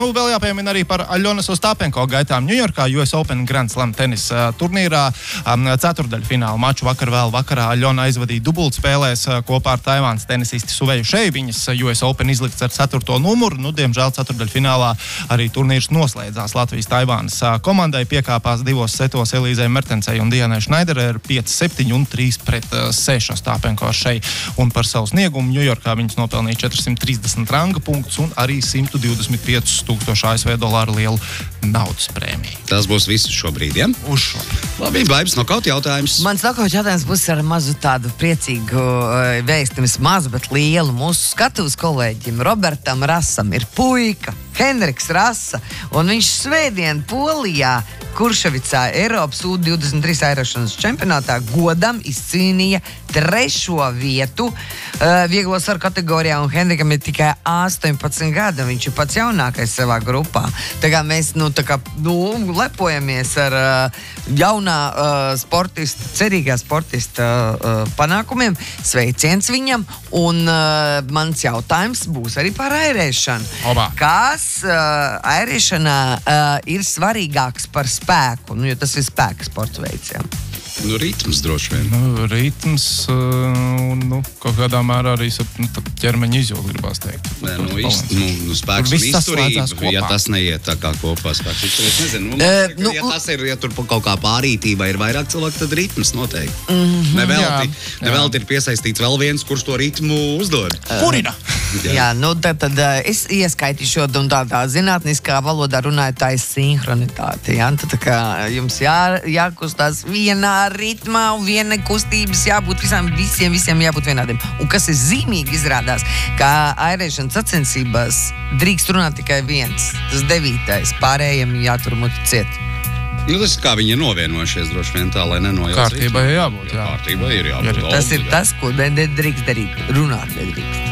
Vēl jāpiemina arī par Aļonas Ostapenko gaitām Ņujorkā US Open Grand Slam tenisa turnīrā. Ceturdaļfināla maču vakar vēl vakarā Aļona aizvadīja dubultspēlēs kopā ar Taivānas tenisisti Suveju Šei. Viņas US Open izlikts ar 4. numuru. Diemžēl ceturdaļfinālā arī turnīrs noslēdzās. Latvijas-Taivānas komandai piekāpās 2 setos Elīzei Mertensei un Dianai Šnaiderei ar 5-7 un 3-6 Ostapenko ar Šei. Un par savu sniegumu Ņujorkā viņas nopelnīja 430 ranga punktus un arī 125 000 ASV dolāru lielu naudas prēmiju. Tas būs viss šobrīd, ja? Uz šo. Labi, Baibs, nokaut jautājums. Mans nokaut jautājums būs ar mazu tādu priecīgu vēstu, mazu, bet lielu. Mūsu skatuves kolēģim Robertam Rasam ir puika, Henriks Rasa, un viņš svētdien Polijā, Kurševicā, Eiropas U23 airošanas čempionātā godam izcīnīja 3. vietu vieglo svaru kategorijā, un Henrikam ir tikai 18 gadi, viņš ir pats jaunākais savā grupā. Tā kā mēs, lepojamies ar jaunā sportista, cerīgā sportista panākumiem, sveiciens viņam, un mans jautājums būs arī par airēšanu. Obā. Kas airēšanā ir svarīgāks par spēku, jo tas ir spēka sports veids, jā? Ritms droši vien. Ritms, kaut kādā mērā arī ķermeņa izjūta, gribās teikt. Nē, spēks un izturība, ja tas neiet tā kā kopā spēks. Es nezinu, ja tur kaut kā pārītībā ir vairāk cilvēku, tad ritms noteikti. Nevelti ir piesaistīts vēl viens, kurš to ritmu uzdod. Kurina! Jā, tad es ieskaitīšot, un tādā zinātniskā valodā runāju, tā ir sinhronitāte. Ja? Tad tā kā jums jākustās vienā ritmā un viena kustības jābūt visiem jābūt vienādiem. Un kas ir zīmīgi izrādās, ka airēšanas sacensībās drīkst runāt tikai viens, tas 9. pārējiem jātur muti ciet. Tas ir kā viņi ir novienojušies droši vien tā, lai nenojauc. Kārtībai jābūt, jā. Kārtībai ir jābūt. Tas ir tas, ko nedrīkst darīt. Runāt nedrīkst.